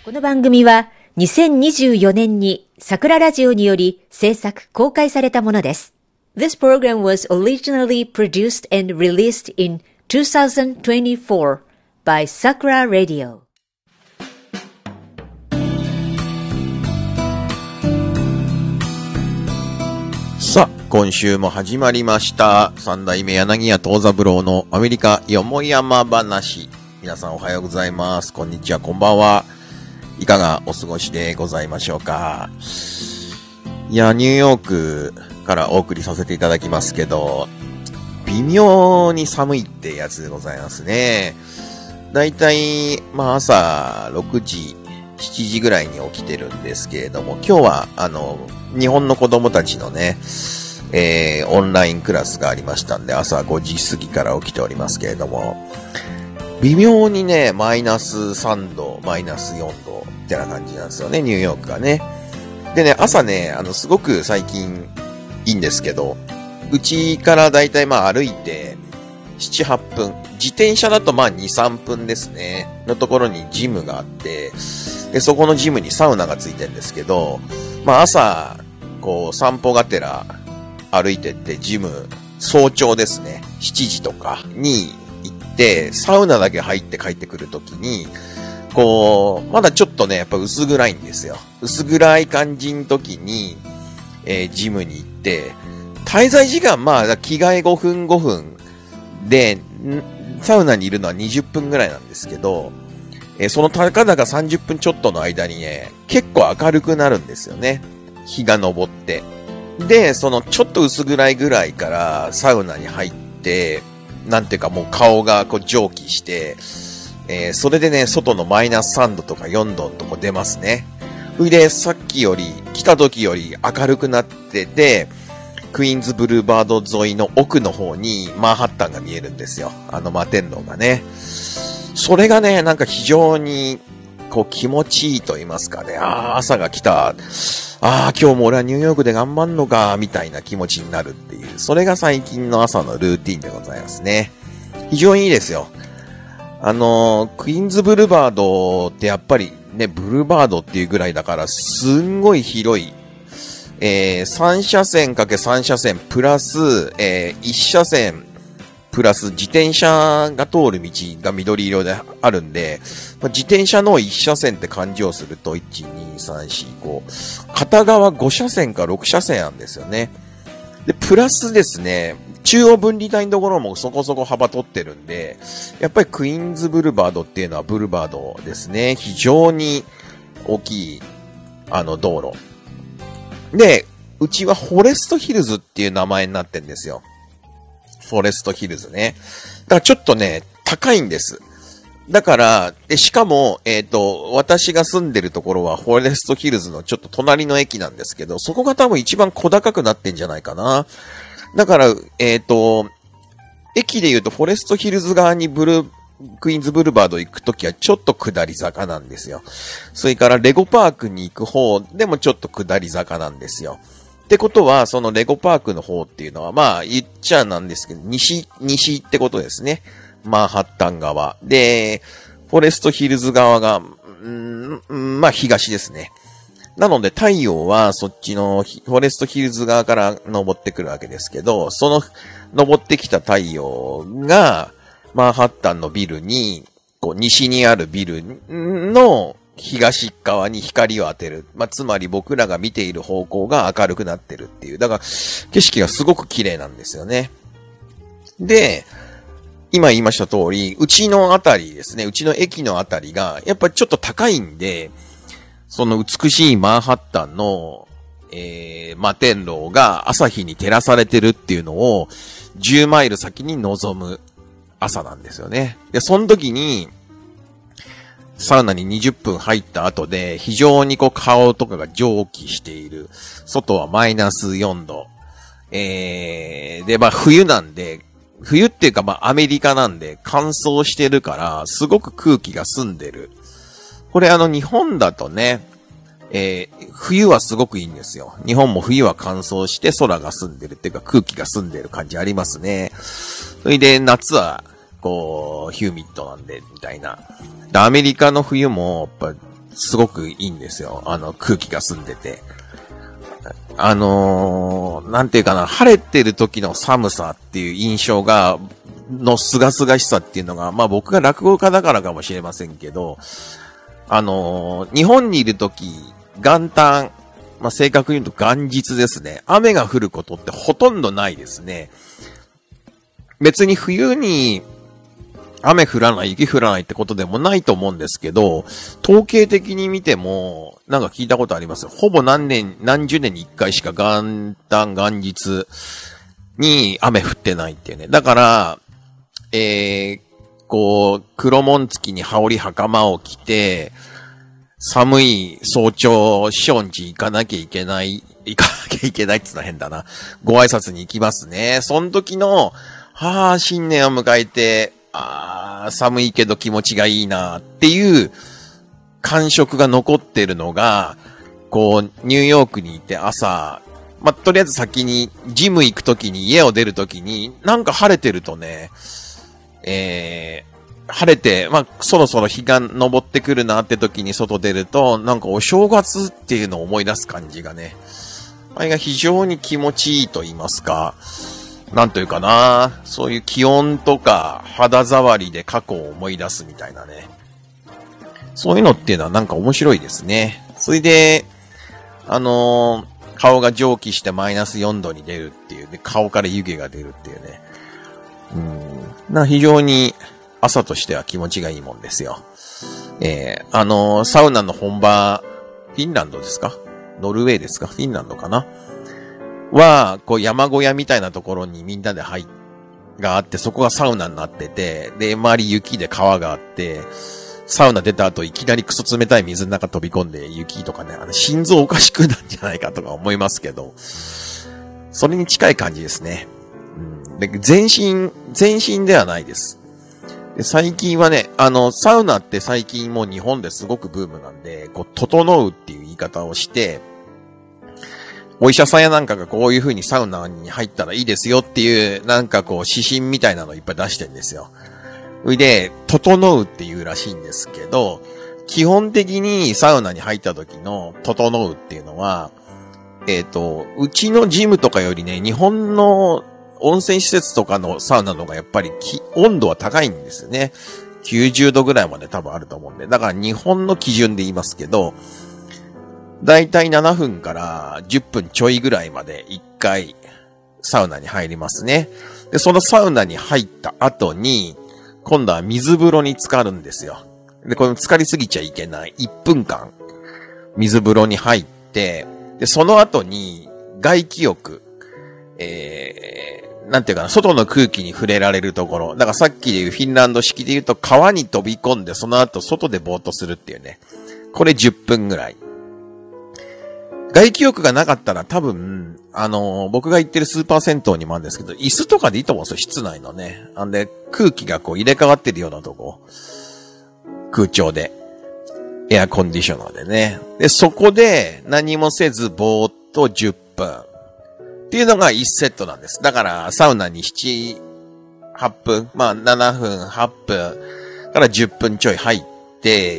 この番組は2024年に桜ラジオにより制作公開されたものです。This program was originally produced and released in 2024 by Sakura Radio. さあ、今週も始まりました。三代目柳家藤三郎のアメリカよもやま話。皆さんおはようございます。こんにちは、こんばんは。いかがお過ごしでございましょうか。いや、ニューヨークからお送りさせていただきますけど、微妙に寒いってやつでございますね。だいたい、朝6時、7時ぐらいに起きてるんですけれども、今日は、日本の子供たちのね、オンラインクラスがありましたんで、朝5時過ぎから起きておりますけれども、微妙にね、マイナス3度、マイナス4度、みたいな感じなんですよね、ニューヨークがね。でね、朝ね、すごく最近いいんですけど、うちからだいたい歩いて、7、8分。自転車だと2、3分ですね。のところにジムがあって、で、そこのジムにサウナがついてるんですけど、朝、散歩がてら歩いてってジム、早朝ですね、7時とかに行って、サウナだけ入って帰ってくるときに、まだちょっとね、やっぱ薄暗いんですよ。薄暗い感じの時に、ジムに行って、滞在時間着替え5分5分で、サウナにいるのは20分ぐらいなんですけど、そのたかだか30分ちょっとの間にね、結構明るくなるんですよね。日が昇って。で、そのちょっと薄暗いぐらいからサウナに入って、なんていうかもう顔が蒸気して、それでね、外のマイナス3度とか4度とか出ますね。で、さっきより、来た時より明るくなってて、クイーンズブルーバード沿いの奥の方にマンハッタンが見えるんですよ。摩天楼がね。それがね、なんか非常に、気持ちいいと言いますかね。朝が来た。今日も俺はニューヨークで頑張んのか、みたいな気持ちになるっていう。それが最近の朝のルーティンでございますね。非常にいいですよ。クイーンズブルーバードってやっぱりね、ブルーバードっていうぐらいだから、すんごい広い。3車線かけ3車線プラス、1車線プラス自転車が通る道が緑色であるんで、自転車の1車線って感じをすると、1、2、3、4、5。片側5車線か6車線なんですよね。で、プラスですね、中央分離帯のところもそこそこ幅取ってるんで、やっぱりクイーンズブルーバードっていうのはブルーバードですね。非常に大きい、道路。で、うちはフォレストヒルズっていう名前になってんですよ。フォレストヒルズね。だからちょっとね、高いんです。だから、しかも、私が住んでるところはフォレストヒルズのちょっと隣の駅なんですけど、そこが多分一番小高くなってんじゃないかな。だから、駅で言うとフォレストヒルズ側にクイーンズブルーバード行くときはちょっと下り坂なんですよ。それからレゴパークに行く方でもちょっと下り坂なんですよ。ってことは、そのレゴパークの方っていうのは、言っちゃなんですけど、西ってことですね。マンハッタン側。で、フォレストヒルズ側が、東ですね。なので太陽はそっちのフォレストヒルズ側から昇ってくるわけですけど、その昇ってきた太陽がマンハッタンのビルに、西にあるビルの東側に光を当てる。つまり僕らが見ている方向が明るくなってるっていう。だから景色がすごく綺麗なんですよね。で、今言いました通り、うちのあたりですね、うちの駅のあたりがやっぱりちょっと高いんで、その美しいマンハッタンの、摩天楼が朝日に照らされてるっていうのを10マイル先に望む朝なんですよね。で、その時にサウナに20分入った後で非常に顔とかが蒸気している。外はマイナス4度。で、冬なんで、冬っていうかアメリカなんで乾燥してるからすごく空気が澄んでる。これ日本だとね、冬はすごくいいんですよ。日本も冬は乾燥して空が澄んでるっていうか空気が澄んでる感じありますね。それで夏はヒューミッドなんでみたいな。アメリカの冬もやっぱすごくいいんですよ。空気が澄んでて。なんていうかな、晴れてる時の寒さっていう印象のすがすがしさっていうのが、まあ僕が落語家だからかもしれませんけど、日本にいる時、元旦、まあ正確に言うと元日ですね。雨が降ることってほとんどないですね。別に冬に雨降らない、雪降らないってことでもないと思うんですけど、統計的に見ても、なんか聞いたことあります。ほぼ何十年に一回しか元旦、元日に雨降ってないっていうね。だから、黒紋付きに羽織袴を着て、寒い早朝、師匠んち行かなきゃいけないって言うのは変だな。ご挨拶に行きますね。その時の、新年を迎えて、寒いけど気持ちがいいなっていう感触が残ってるのが、ニューヨークにいて朝、まあ、とりあえず先にジム行くときに家を出るときに、なんか晴れてるとね、晴れて、まあ、そろそろ日が昇ってくるなって時に外出ると、なんかお正月っていうのを思い出す感じがね、あれが非常に気持ちいいと言いますか、なんというかな、そういう気温とか肌触りで過去を思い出すみたいなね。そういうのっていうのはなんか面白いですね。それで、顔が蒸気してマイナス4度に出るっていう、で、顔から湯気が出るっていうね。非常に朝としては気持ちがいいもんですよ。サウナの本場、フィンランドですか？ノルウェーですか？フィンランドかな？は、山小屋みたいなところにみんなでがあって、そこがサウナになってて、で、周り雪で川があって、サウナ出た後いきなりクソ冷たい水の中飛び込んで雪とかね、心臓おかしくなんじゃないかとか思いますけど、それに近い感じですね。で、全身ではないです。で、最近はね、サウナって最近もう日本ですごくブームなんで、整うっていう言い方をして、お医者さんやなんかがこういう風にサウナに入ったらいいですよっていう、なんか指針みたいなのをいっぱい出してるんですよ。で、整うっていうらしいんですけど、基本的にサウナに入った時の整うっていうのは、うちのジムとかよりね、日本の温泉施設とかのサウナの方がやっぱり温度は高いんですよね。90度ぐらいまで多分あると思うんで。だから日本の基準で言いますけど、だいたい7分から10分ちょいぐらいまで1回サウナに入りますね。で、そのサウナに入った後に、今度は水風呂に浸かるんですよ。で、これ浸かりすぎちゃいけない。1分間、水風呂に入って、で、その後に外気浴、なんていうかな、外の空気に触れられるところ。だからさっきで言うフィンランド式で言うと川に飛び込んで、その後外でぼーっとするっていうね。これ10分ぐらい。外気浴がなかったら多分、僕が行ってるスーパー銭湯にもあるんですけど、椅子とかでいいと思うんですよ、室内のね。で、空気が入れ替わってるようなとこ。空調で。エアコンディショナーでね。で、そこで何もせずぼーっと10分。っていうのが1セットなんです。だから、サウナに7、8分、まあ7分、8分から10分ちょい入って、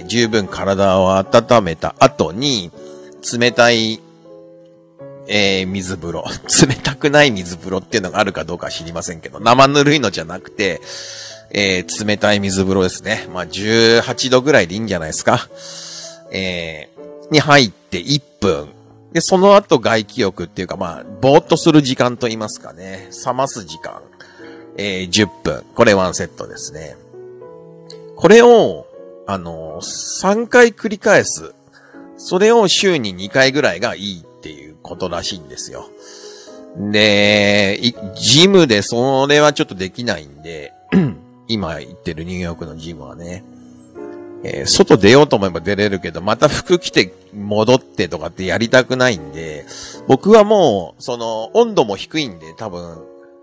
十分体を温めた後に、冷たい、水風呂。冷たくない水風呂っていうのがあるかどうか知りませんけど、生ぬるいのじゃなくて、冷たい水風呂ですね。まあ、18度ぐらいでいいんじゃないですか。に入って1分。で、その後外気浴っていうか、まあ、ぼーっとする時間と言いますかね。冷ます時間。10分。これ1セットですね。これを、3回繰り返す。それを週に2回ぐらいがいいっていうことらしいんですよ。で、ジムでそれはちょっとできないんで、今行ってるニューヨークのジムはね、外出ようと思えば出れるけど、また服着て戻ってとかってやりたくないんで、僕はもう、温度も低いんで、多分、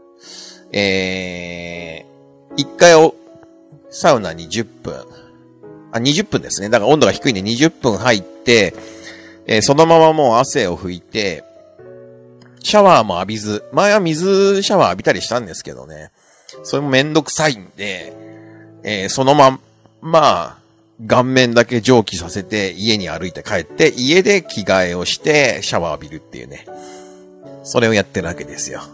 一回サウナに10分、20分ですね。だから温度が低いんで20分入って、そのままもう汗を拭いて、シャワーも浴びず、前は水シャワー浴びたりしたんですけどね。それもめんどくさいんで、そのまま、 顔面だけ蒸気させて家に歩いて帰って、家で着替えをしてシャワー浴びるっていうね。それをやってるわけですよ。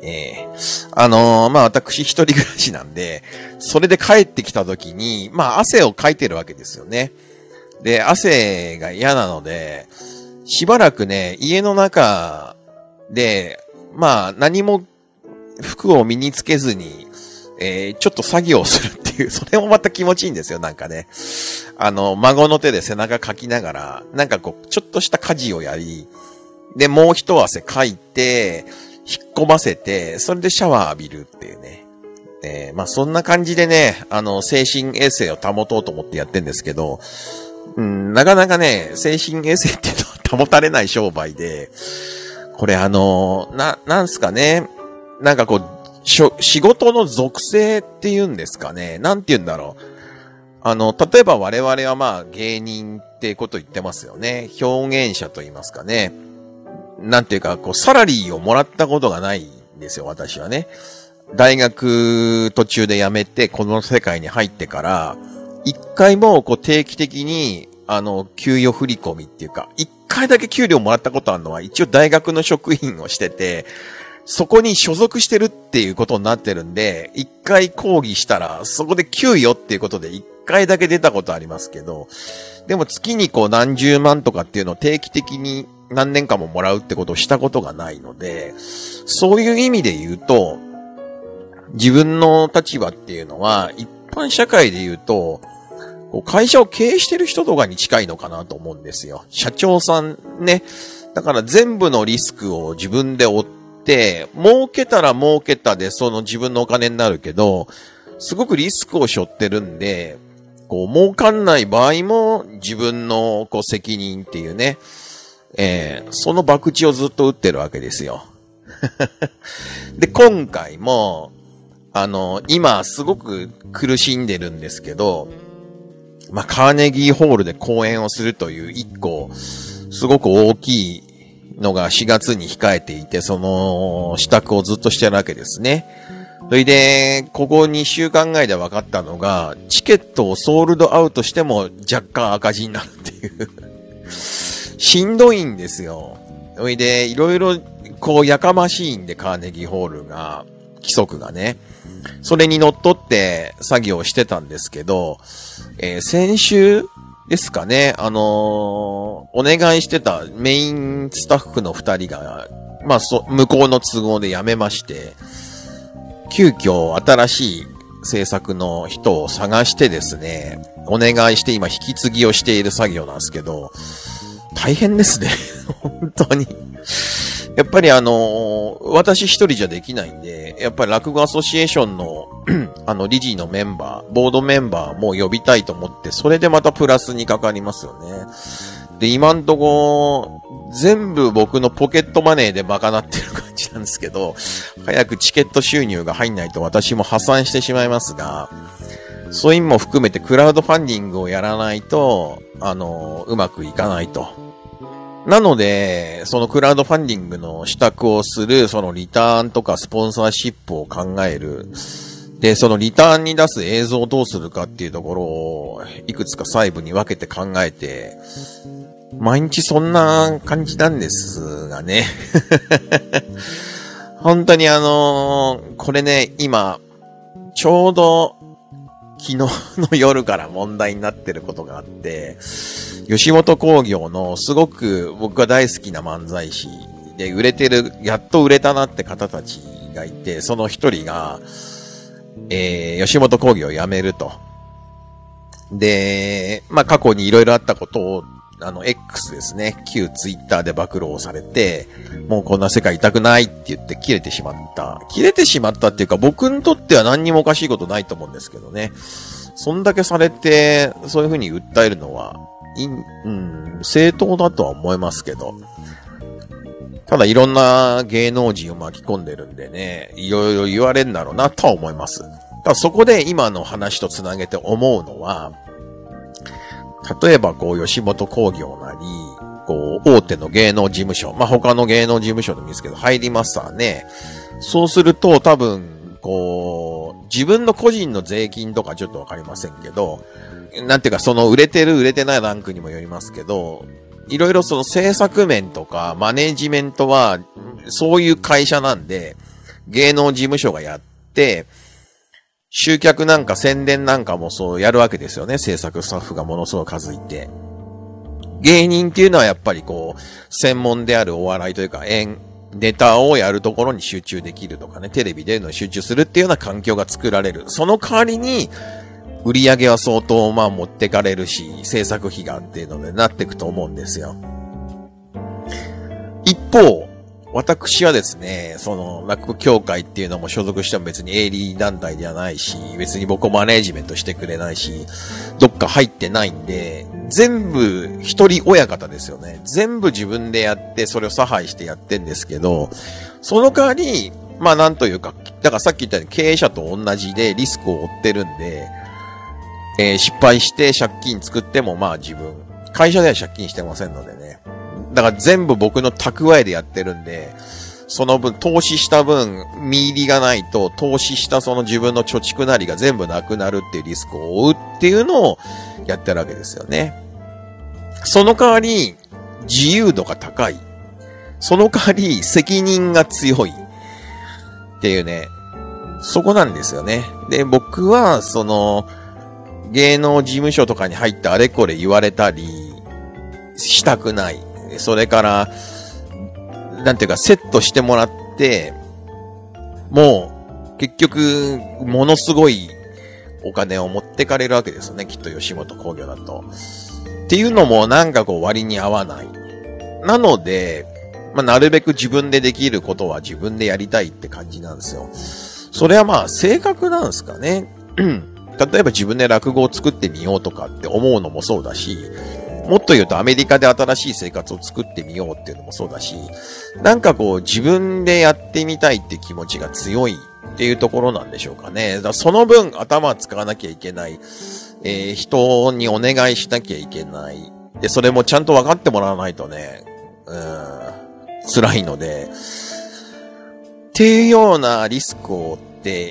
私一人暮らしなんで、それで帰ってきた時に、汗をかいてるわけですよね。で、汗が嫌なので、しばらくね、家の中で、何も服を身につけずに、ちょっと作業をするっていう、それもまた気持ちいいんですよ、なんかね。孫の手で背中かきながら、ちょっとした家事をやり、で、もう一汗かいて、引っ込ませて、それでシャワー浴びるっていうね。そんな感じでね、精神衛生を保とうと思ってやってんですけど、なかなかね、精神衛生っていうのは保たれない商売で、これなんすかね、仕事の属性っていうんですかね、なんて言うんだろう。例えば我々は芸人ってこと言ってますよね。表現者と言いますかね。なんていうか、サラリーをもらったことがないんですよ、私はね。大学途中で辞めて、この世界に入ってから、一回も定期的に、給与振り込みっていうか、一回だけ給料もらったことあるのは、一応大学の職員をしてて、そこに所属してるっていうことになってるんで、一回講義したら、そこで給与っていうことで一回だけ出たことありますけど、でも月に何十万とかっていうのを定期的に何年間ももらうってことをしたことがないので、そういう意味で言うと、自分の立場っていうのは、一般社会で言うと、会社を経営してる人とかに近いのかなと思うんですよ。社長さんね。だから全部のリスクを自分で負って、儲けたら儲けたでその自分のお金になるけど、すごくリスクを背負ってるんで、儲かんない場合も自分の責任っていうね、その博打をずっと打ってるわけですよ。で、今回も、今すごく苦しんでるんですけど、カーネギーホールで講演をするという一個、すごく大きいのが4月に控えていて、その支度をずっとしてるわけですね。それで、ここ2週間ぐらいで分かったのが、チケットをソールドアウトしても若干赤字になるっていう。しんどいんですよ。それで、いろいろ、やかましいんで、カーネギーホールが、規則がね。それにのっとって作業してたんですけど、先週ですかね、お願いしてたメインスタッフの2人が、向こうの都合で辞めまして、急遽新しい制作の人を探してですね、お願いして今引き継ぎをしている作業なんですけど、大変ですね。本当に。やっぱり私一人じゃできないんで、やっぱり落語アソシエーションの理事のメンバー、ボードメンバーも呼びたいと思って、それでまたプラスにかかりますよね。で、今んとこ、全部僕のポケットマネーで賄ってる感じなんですけど、早くチケット収入が入んないと私も破産してしまいますが、そういう意味も含めてクラウドファンディングをやらないと、うまくいかないと。なので、そのクラウドファンディングの支度をする、そのリターンとかスポンサーシップを考える。で、そのリターンに出す映像をどうするかっていうところを、いくつか細部に分けて考えて、毎日そんな感じなんですがね。本当にこれね、今、ちょうど、昨日の夜から問題になってることがあって、吉本興業のすごく僕が大好きな漫才師で売れてる、やっと売れたなって方たちがいて、その一人が、吉本興業を辞めると。で、過去にいろいろあったことを、X ですね、旧ツイッターで暴露をされて、もうこんな世界痛くないって言って切れてしまった。切れてしまったっていうか、僕にとっては何にもおかしいことないと思うんですけどね。そんだけされて、そういう風に訴えるのは、正当だとは思いますけど。ただいろんな芸能人を巻き込んでるんでね、いろいろ言われるんだろうなとは思います。ただそこで今の話とつなげて思うのは、例えば吉本興業なり、大手の芸能事務所、他の芸能事務所でもいいですけど、入りますわね。そうすると多分、 自分の個人の税金とかちょっとわかりませんけど、なんていうかその売れてる売れてないランクにもよりますけど、いろいろその制作面とかマネジメントはそういう会社なんで、芸能事務所がやって、集客なんか宣伝なんかもそうやるわけですよね。制作スタッフがものすごい数いて。芸人っていうのはやっぱりこう、専門であるお笑いというかネタをやるところに集中できるとかね、テレビでの集中するっていうような環境が作られる。その代わりに、売り上げは相当持ってかれるし、制作費がっていうのでなっていくと思うんですよ。一方、私はですね、その落語協会っていうのも所属しても別に営利団体ではないし、別に僕をマネージメントしてくれないし、どっか入ってないんで、全部一人親方ですよね。全部自分でやって、それを差配してやってんですけど、その代わり、なんというか、だからさっき言ったように経営者と同じでリスクを負ってるんで、失敗して借金作っても自分、会社では借金してませんのでね。だから全部僕の蓄えでやってるんで、その分、投資した分、見入りがないと、投資したその自分の貯蓄なりが全部なくなるっていうリスクを負うっていうのをやってるわけですよね。その代わり、自由度が高い。その代わり、責任が強い。っていうね、そこなんですよね。で、僕は、芸能事務所とかに入ってあれこれ言われたり、したくない。それから、なんていうか、セットしてもらって、もう、結局、ものすごいお金を持ってかれるわけですよね。きっと吉本興業だと。っていうのも割に合わない。なので、なるべく自分でできることは自分でやりたいって感じなんですよ。それは性格なんですかね。例えば自分で落語を作ってみようとかって思うのもそうだし、もっと言うとアメリカで新しい生活を作ってみようっていうのもそうだし、自分でやってみたいって気持ちが強いっていうところなんでしょうかね。だからその分頭使わなきゃいけない、人にお願いしなきゃいけない。で、それもちゃんと分かってもらわないとね、辛いので、っていうようなリスクを負って、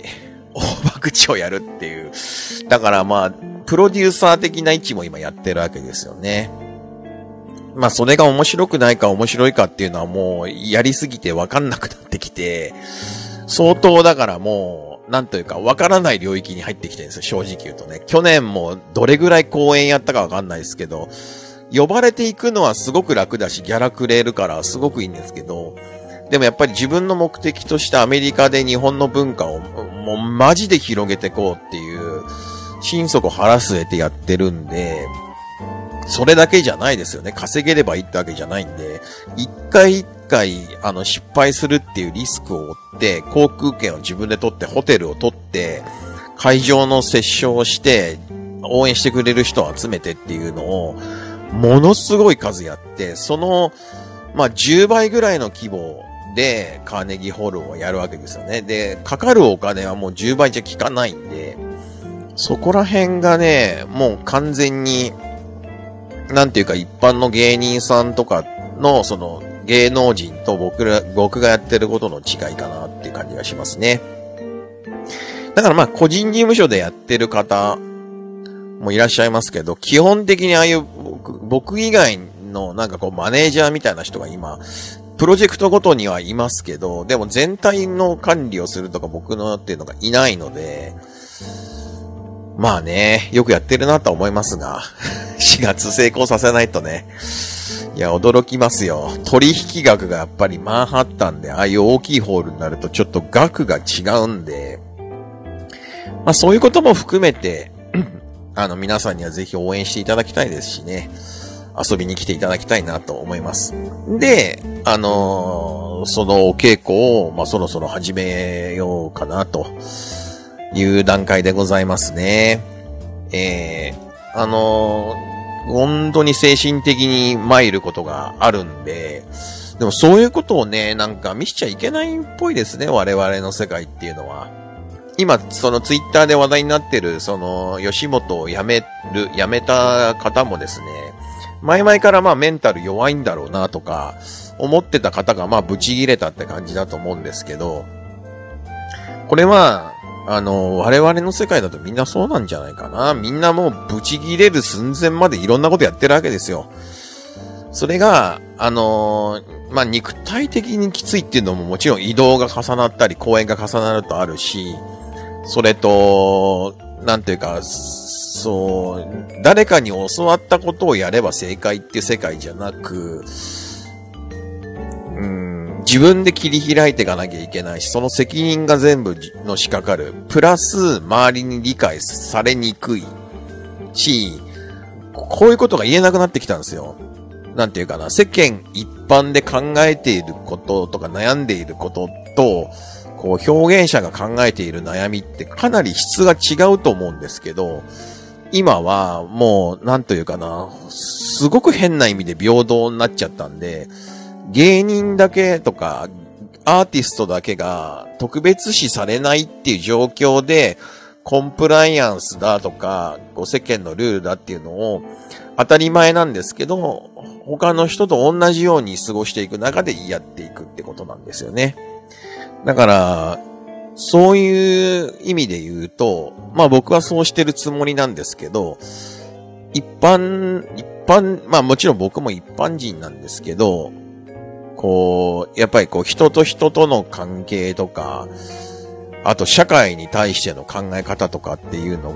大博打をやるっていう。だからプロデューサー的な位置も今やってるわけですよね。それが面白くないか面白いかっていうのはもうやりすぎて分かんなくなってきて、相当だからもう、なんというか分からない領域に入ってきてるんですよ、正直言うとね。去年もどれぐらい公演やったか分かんないですけど、呼ばれていくのはすごく楽だし、ギャラくれるからすごくいいんですけど、でもやっぱり自分の目的としてアメリカで日本の文化をもうマジで広げてこうっていう、心底腹据えてやってるんで、それだけじゃないですよね。稼げればいいってわけじゃないんで、一回一回、失敗するっていうリスクを負って、航空券を自分で取って、ホテルを取って、会場の接触をして、応援してくれる人を集めてっていうのを、ものすごい数やって、10倍ぐらいの規模でカーネギーホールをやるわけですよね。で、かかるお金はもう10倍じゃ効かないんで、そこら辺がね、もう完全に、なんていうか一般の芸人さんとかの芸能人と僕がやってることの違いかなっていう感じがしますね。だから個人事務所でやってる方もいらっしゃいますけど、基本的にああいう僕以外のマネージャーみたいな人が今、プロジェクトごとにはいますけど、でも全体の管理をするとか僕のっていうのがいないので、よくやってるなとは思いますが、4月成功させないとね、いや、驚きますよ。取引額がやっぱりマンハッタンで、ああいう大きいホールになるとちょっと額が違うんで、そういうことも含めて、皆さんにはぜひ応援していただきたいですしね、遊びに来ていただきたいなと思います。で、そのお稽古を、そろそろ始めようかなという段階でございますね。本当に精神的に参ることがあるんで、でもそういうことをね、見しちゃいけないっぽいですね、我々の世界っていうのは。今、ツイッターで話題になってる、吉本を辞めた方もですね、前々からメンタル弱いんだろうなとか、思ってた方がブチ切れたって感じだと思うんですけど、これは、 我々の世界だとみんなそうなんじゃないかな。みんなもうブチ切れる寸前までいろんなことやってるわけですよ。それが、まあ、肉体的にきついっていうのももちろん移動が重なったり、公演が重なるとあるし、それと、なんていうか、そう、誰かに教わったことをやれば正解っていう世界じゃなく、自分で切り開いていかなきゃいけないし、その責任が全部のしかかる。プラス、周りに理解されにくいし、こういうことが言えなくなってきたんですよ。なんていうかな、世間一般で考えていることとか悩んでいることと、こう表現者が考えている悩みってかなり質が違うと思うんですけど、今はもう、なんというかな、すごく変な意味で平等になっちゃったんで、芸人だけとか、アーティストだけが特別視されないっていう状況で、コンプライアンスだとか、こう世間のルールだっていうのを当たり前なんですけど、他の人と同じように過ごしていく中でやっていくってことなんですよね。だから、そういう意味で言うと、まあ僕はそうしてるつもりなんですけど、まあもちろん僕も一般人なんですけど、こう、やっぱりこう人と人との関係とか、あと社会に対しての考え方とかっていうの